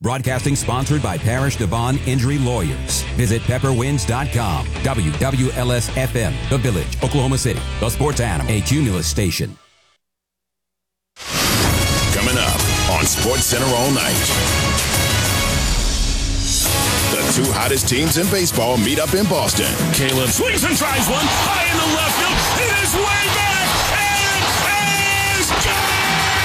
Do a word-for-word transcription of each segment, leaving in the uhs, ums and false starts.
Broadcasting sponsored by Parish Devon Injury Lawyers. Visit pepper wins dot com. W W L S F M, The Village, Oklahoma City. The Sports Animal, a Cumulus station. Coming up on Sports Center all night. The two hottest teams in baseball meet up in Boston. Caleb swings and tries one high in the left field. It is way back, and it is gone!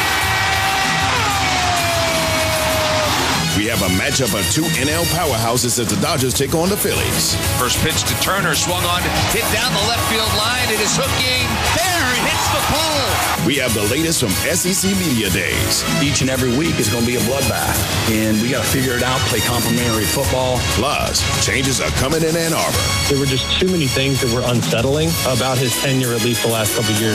We have a matchup of two N L powerhouses as the Dodgers take on the Phillies. First pitch to Turner, swung on, hit down the left field line. It is hooking. There, it hits the pole. We have the latest from S E C Media Days. Each and every week is going to be a bloodbath, and we got to figure it out, play complementary football. Plus, changes are coming in Ann Arbor. There were just too many things that were unsettling about his tenure, at least the last couple of years.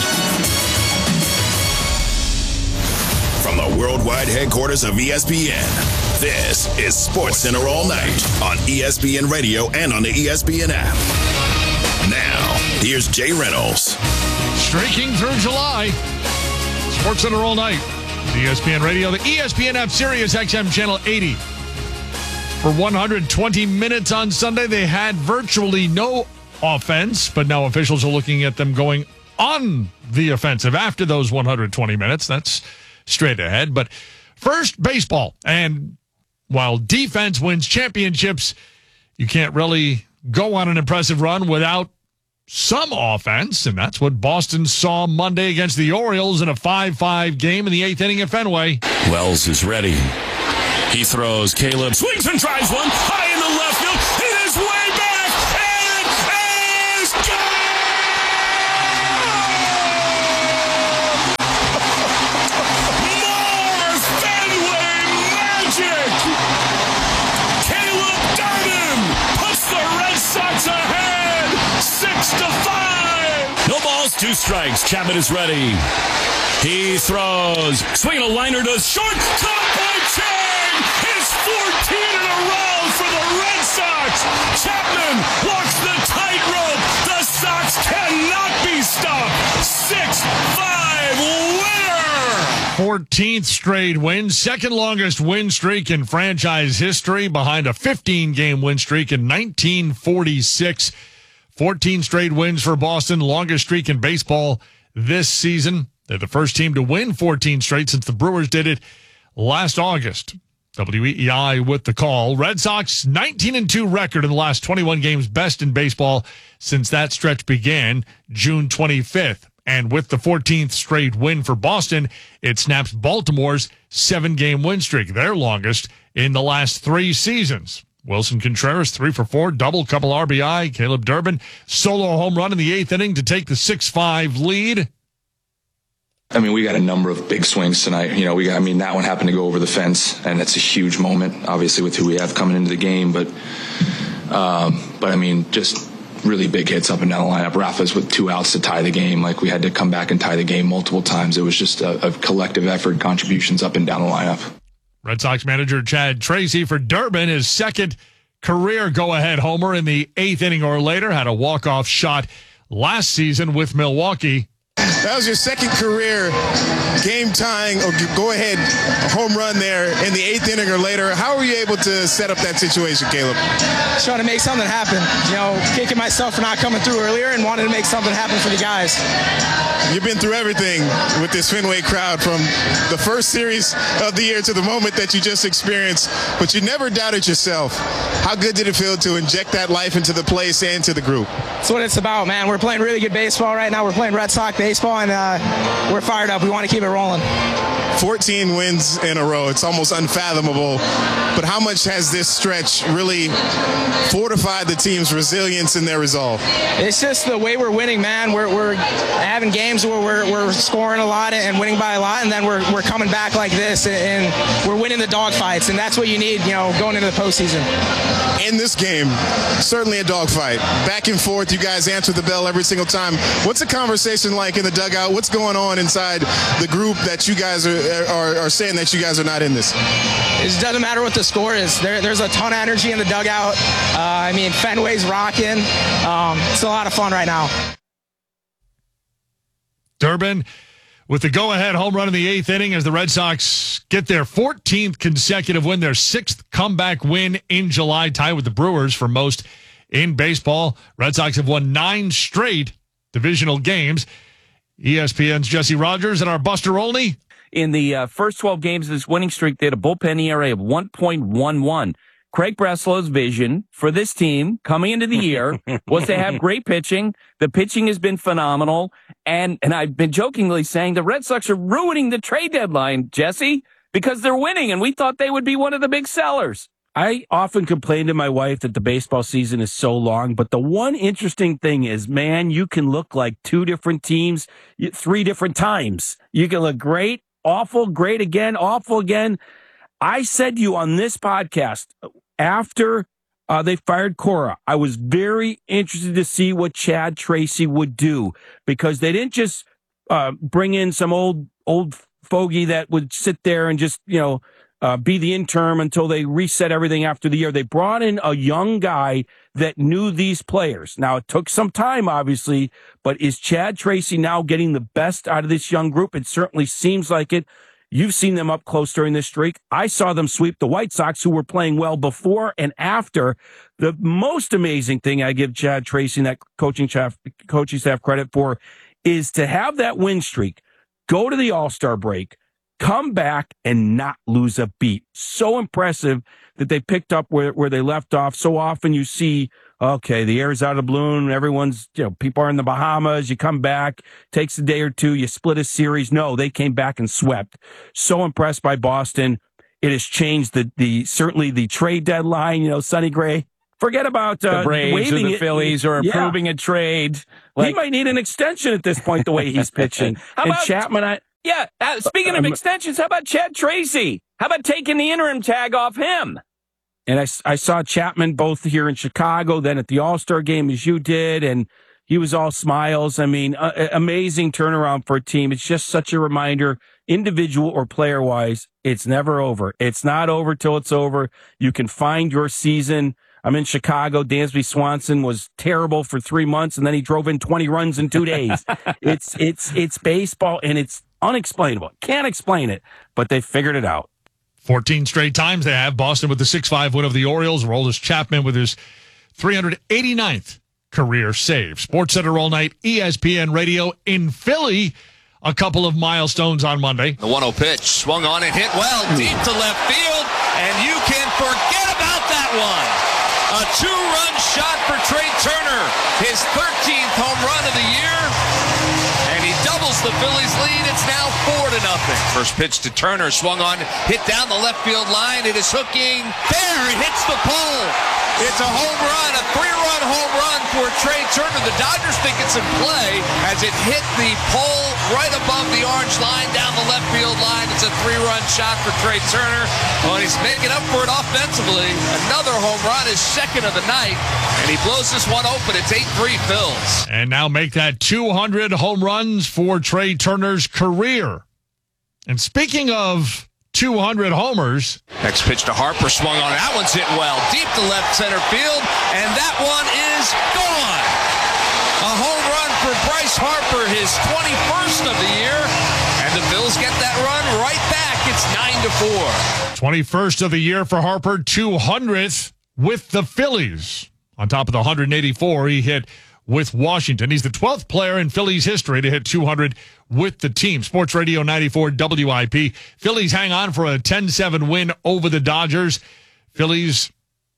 From the worldwide headquarters of E S P N, this is Sports Center all night on E S P N Radio and on the E S P N app. Now, here's Jay Reynolds. Streaking through July. Sports Center all night. The E S P N Radio, the E S P N app, Sirius X M Channel eighty. For one hundred twenty minutes on Sunday, they had virtually no offense, but now officials are looking at them going on the offensive after those one hundred twenty minutes. That's straight ahead. But first, baseball. And while defense wins championships, you can't really go on an impressive run without some offense, and that's what Boston saw Monday against the Orioles in a five five game in the eighth inning at Fenway. Wells is ready. He throws. Caleb swings and tries one high in the left field. It is way back, and it is gone! More Fenway magic! Caleb Durbin puts the Red Sox ahead, six to five. No balls, two strikes. Chapman is ready. He throws. Swinging a liner to short. Caught by Chang. His fourteen in a row for the Red Sox. Chapman walks the tightrope. The Sox cannot be stopped. six five winner. fourteenth straight win, second longest win streak in franchise history behind a fifteen-game win streak in nineteen forty-six. fourteen straight wins for Boston, longest streak in baseball this season. They're the first team to win fourteen straight since the Brewers did it last August. W E E I with the call. Red Sox nineteen and two record in the last twenty-one games, best in baseball since that stretch began June twenty-fifth. And with the fourteenth straight win for Boston, it snaps Baltimore's seven-game win streak, their longest in the last three seasons. Wilson Contreras, three for four, double, couple R B I. Caleb Durbin, solo home run in the eighth inning to take the six five lead. I mean, we got a number of big swings tonight. You know, we got, I mean, that one happened to go over the fence, and it's a huge moment, obviously, with who we have coming into the game. But, um, but I mean, just really big hits up and down the lineup. Rafa's with two outs to tie the game. Like, we had to come back and tie the game multiple times. It was just a, a collective effort, contributions up and down the lineup. Red Sox manager Chad Tracy for Durbin, his second career go-ahead homer in the eighth inning or later, had a walk-off shot last season with Milwaukee. That was your second career game-tying or go-ahead home run there in the eighth inning or later. How were you able to set up that situation, Caleb? Trying to make something happen. You know, kicking myself for not coming through earlier and wanted to make something happen for the guys. You've been through everything with this Fenway crowd, from the first series of the year to the moment that you just experienced, but you never doubted yourself. How good did it feel to inject that life into the place and to the group? That's what it's about, man. We're playing really good baseball right now. We're playing Red Sox baseball, and uh, we're fired up. We want to keep it rolling. fourteen wins in a row. It's almost unfathomable. But how much has this stretch really fortified the team's resilience and their resolve? It's just the way we're winning, man. We're, we're having games where we're, we're scoring a lot and winning by a lot, and then we're, we're coming back like this, and we're winning the dogfights, and that's what you need, you know, going into the postseason. In this game, certainly a dogfight. Back and forth, you guys answer the bell every single time. What's the conversation like in the dugout? What's going on inside the group that you guys are, are, are saying that you guys are not in this? It doesn't matter what the score is. There, there's a ton of energy in the dugout. Uh, I mean, Fenway's rocking. Um, it's a lot of fun right now. Durbin with the go-ahead home run in the eighth inning as the Red Sox get their fourteenth consecutive win, their sixth comeback win in July, tied with the Brewers for most in baseball. Red Sox have won nine straight divisional games. E S P N's Jesse Rogers and our Buster Olney. In the uh, first twelve games of this winning streak, they had a bullpen E R A of one point one one. Craig Breslow's vision for this team coming into the year was to have great pitching. The pitching has been phenomenal. And, and I've been jokingly saying the Red Sox are ruining the trade deadline, Jesse, because they're winning, and we thought they would be one of the big sellers. I often complain to my wife that the baseball season is so long, but the one interesting thing is, man, you can look like two different teams three different times. You can look great, awful, great again, awful again. I said to you on this podcast, after uh, they fired Cora, I was very interested to see what Chad Tracy would do, because they didn't just uh, bring in some old old fogey that would sit there and just, you know, uh, be the interim until they reset everything after the year. They brought in a young guy that knew these players. Now, it took some time, obviously, but is Chad Tracy now getting the best out of this young group? It certainly seems like it. You've seen them up close during this streak. I saw them sweep the White Sox, who were playing well before and after. The most amazing thing I give Chad Tracy and that coaching staff, coaching staff credit for is to have that win streak, go to the All-Star break, come back and not lose a beat. So impressive that they picked up where, where they left off. So often you see, okay, the air's out of the balloon. Everyone's, you know, people are in the Bahamas. You come back, takes a day or two. You split a series. No, they came back and swept. So impressed by Boston. It has changed the, the, certainly the trade deadline. You know, Sonny Gray, forget about, uh, the Braves or the it. Phillies or Yeah. approving a trade. Like, he might need an extension at this point, the way he's pitching. How and about- Chapman, I, Yeah, uh, speaking of Um, extensions, how about Chad Tracy? How about taking the interim tag off him? And I, I saw Chapman both here in Chicago, then at the All-Star game as you did, and he was all smiles. I mean, uh, amazing turnaround for a team. It's just such a reminder, individual or player-wise, it's never over. It's not over till it's over. You can find your season. I'm in Chicago. Dansby Swanson was terrible for three months, and then he drove in twenty runs in two days. it's it's it's baseball, and it's unexplainable. Can't explain it, but they figured it out. fourteen straight times they have. Boston with the six five win of the Orioles. Aroldis Chapman with his three hundred eighty-ninth career save. SportsCenter all night, E S P N Radio in Philly. A couple of milestones on Monday. The one oh pitch swung on and hit well deep to left field, and you can forget about that one. A two-run shot for Trey Turner, his thirteenth home run of the year, and he doubles the Phillies' lead. It's now four to nothing. First pitch to Turner, swung on, hit down the left field line. It is hooking. There, it hits the pole. It's a home run, a three-run home run for Trey Turner. The Dodgers think it's in play as it hit the pole right above the orange line down the left field line. It's a three-run shot for Trey Turner. Well, he's making up for it offensively. Another home run, his second of the night, and he blows this one open. It's eight three Phils. And now make that two hundred home runs for Trey Turner's career. And speaking of two hundred homers. Next pitch to Harper, swung on. That one's hit well, deep to left center field, and that one is gone. A home run for Bryce Harper, his twenty-first of the year, and the Phils get that run right back. It's nine to four. twenty-first of the year for Harper, two hundredth with the Phillies. On top of the one hundred eighty-four he hit with Washington. He's the twelfth player in Phillies history to hit two hundred with the team. Sports Radio ninety-four W I P. Phillies hang on for a ten seven win over the Dodgers. Phillies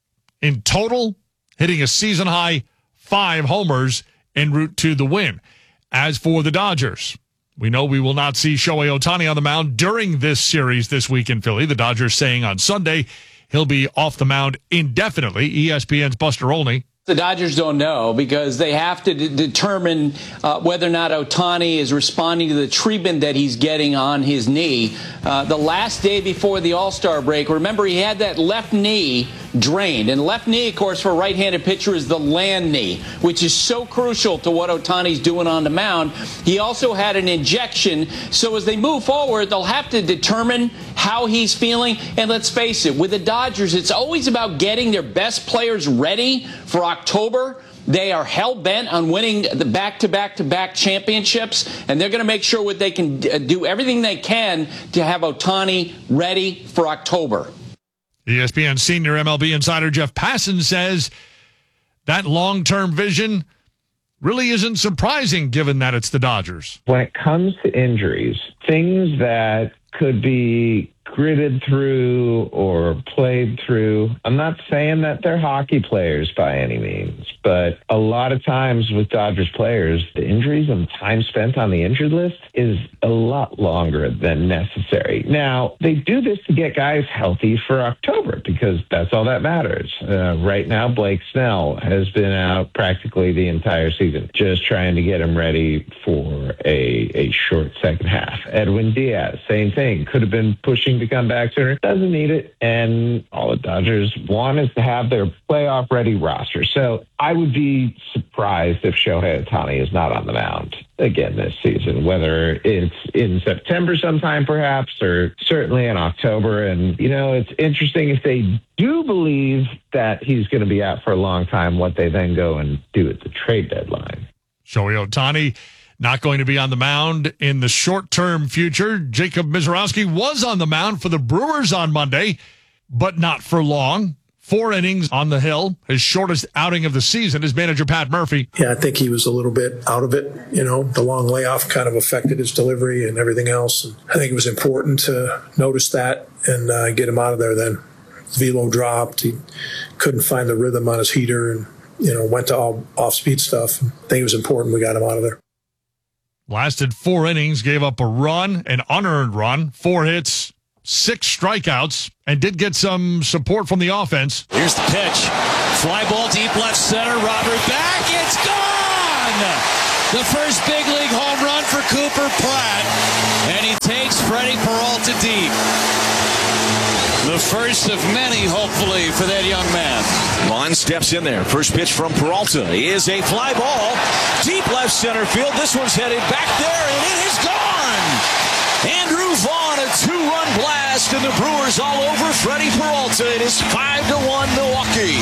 in total hitting a season high five homers en route to the win. As for the Dodgers, we know we will not see Shohei Ohtani on the mound during this series this week in Philly. The Dodgers saying on Sunday he'll be off the mound indefinitely. E S P N's Buster Olney. The Dodgers don't know because they have to d- determine uh, whether or not Ohtani is responding to the treatment that he's getting on his knee. Uh, the last day before the All-Star break, remember he had that left knee drained. And left knee, of course, for a right-handed pitcher is the land knee, which is so crucial to what Ohtani's doing on the mound. He also had an injection. So as they move forward, they'll have to determine how he's feeling. And let's face it, with the Dodgers, it's always about getting their best players ready for October. They are hell-bent on winning the back-to-back-to-back championships, and they're going to make sure what they can do everything they can to have Ohtani ready for October. E S P N senior M L B insider Jeff Passan says that long-term vision really isn't surprising given that it's the Dodgers. When it comes to injuries, things that could be gritted through or played through. I'm not saying that they're hockey players by any means, but a lot of times with Dodgers players, the injuries and time spent on the injured list is a lot longer than necessary. Now, they do this to get guys healthy for October because that's all that matters. Uh, right now, Blake Snell has been out practically the entire season, just trying to get him ready for a, a short second half. Edwin Diaz, same thing, could have been pushing to come back sooner. Doesn't need it. And all the Dodgers want is to have their playoff ready roster. So I would be surprised if Shohei Ohtani is not on the mound again this season, whether it's in September sometime perhaps, or certainly in October. And, you know, it's interesting if they do believe that he's going to be out for a long time, what they then go and do at the trade deadline. Shohei Ohtani not going to be on the mound in the short-term future. Jacob Misiorowski was on the mound for the Brewers on Monday, but not for long. Four innings on the hill, his shortest outing of the season. His manager, Pat Murphy. Yeah, I think he was a little bit out of it. You know, the long layoff kind of affected his delivery and everything else. And I think it was important to notice that and uh, get him out of there then. His velo dropped. He couldn't find the rhythm on his heater and, you know, went to all off-speed stuff. I think it was important we got him out of there. Lasted four innings, gave up a run, an unearned run, four hits, six strikeouts, and did get some support from the offense. Here's the pitch. Fly ball deep left center. Robert back. It's gone! The first big league home run for Cooper Pratt. And he takes Freddie Peralta deep. The first of many, hopefully, for that young man. Vaughn steps in there. First pitch from Peralta is a fly ball. Deep left center field. This one's headed back there, and it is gone! Andrew Vaughn, a two-run blast, and the Brewers all over Freddie Peralta. It is five to one Milwaukee.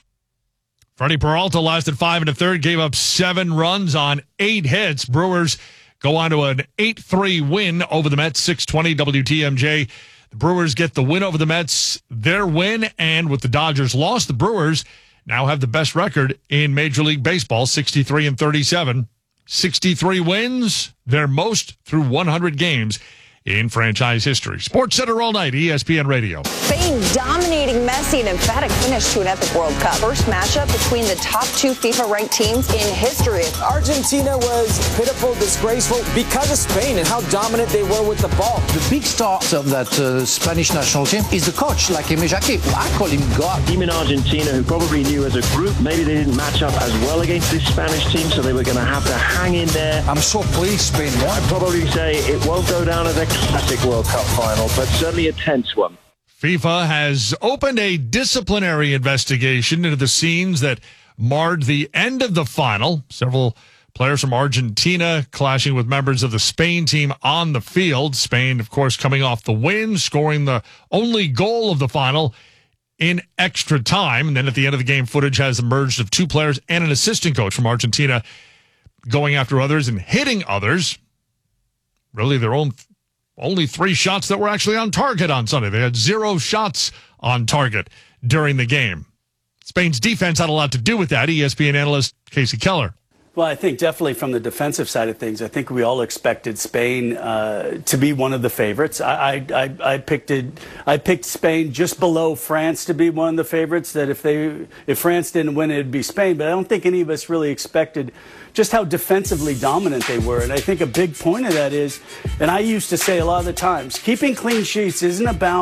Freddie Peralta lasted five and a third, gave up seven runs on eight hits. Brewers go on to an eight three win over the Mets, six twenty W T M J. The Brewers get the win over the Mets, their win, and with the Dodgers loss, the Brewers now have the best record in Major League Baseball, sixty-three and thirty-seven. sixty-three wins, their most through one hundred games in franchise history. Sports Center all night, E S P N Radio. Spain dominating Messi, an emphatic finish to an epic World Cup. First matchup between the top two FIFA-ranked teams in history. Argentina was pitiful, disgraceful because of Spain and how dominant they were with the ball. The big star of that uh, Spanish national team is the coach, like Aimé Jacquet. I call him God. Team in Argentina who probably knew as a group maybe they didn't match up as well against this Spanish team, so they were going to have to hang in there. I'm so pleased Spain won. I'd probably say it won't go down as a classic World Cup final, but certainly a tense one. FIFA has opened a disciplinary investigation into the scenes that marred the end of the final. Several players from Argentina clashing with members of the Spain team on the field. Spain, of course, coming off the win, scoring the only goal of the final in extra time. And then at the end of the game, footage has emerged of two players and an assistant coach from Argentina going after others and hitting others. Really their own only three shots that were actually on target on Sunday. They had zero shots on target during the game. Spain's defense had a lot to do with that. E S P N analyst Casey Keller. Well, I think definitely from the defensive side of things, I think we all expected Spain uh, to be one of the favorites. I, I, I picked it, I picked Spain just below France to be one of the favorites. That if they if France didn't win, it'd be Spain. But I don't think any of us really expected just how defensively dominant they were. And I think a big point of that is, and I used to say a lot of the times, keeping clean sheets isn't about